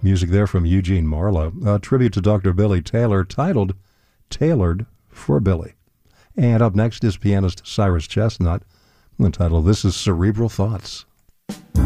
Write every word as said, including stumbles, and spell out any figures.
Music there from Eugene Marlowe, a tribute to Doctor Billy Taylor titled Tailored for Billy. And up next is pianist Cyrus Chestnut, entitled This is Cerebral Thoughts.